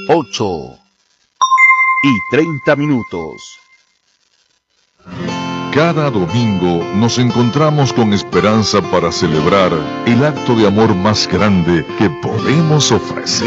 8:30. Cada domingo nos encontramos con esperanza para celebrar el acto de amor más grande que podemos ofrecer.